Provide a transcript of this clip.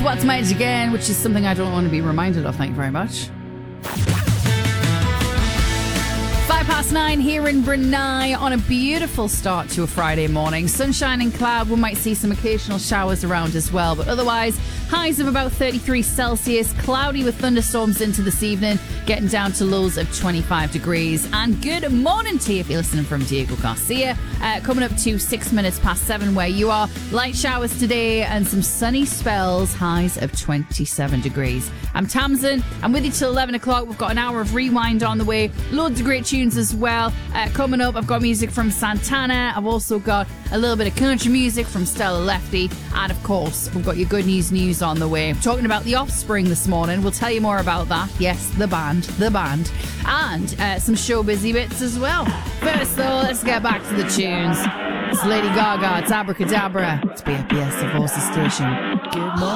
What's Made Again, which is something I don't want to be reminded of. Thank you very much. 9:05 here in Brunei on a beautiful start to a Friday morning. Sunshine and cloud. We might see some occasional showers around as well, but otherwise highs of about 33 Celsius, cloudy with thunderstorms into this evening, getting down to lows of 25 degrees. And good morning to you if you're listening from Diego Garcia. Coming up to 6 minutes past 7 where you are. Light showers today and some sunny spells, highs of 27 degrees. I'm Tamsin. I'm with you till 11 o'clock. We've got an hour of Rewind on the way. Loads of great tunes as well. Coming up, I've got music from Santana. I've also got a little bit of country music from Stella Lefty. And of course, we've got your good news on the way. Talking about The Offspring this morning. We'll tell you more about that. Yes, the band. And some show busy bits as well. First though, let's get back to the tunes. It's Lady Gaga. It's Abracadabra. It's BFBS, the Voices Station. Good morning.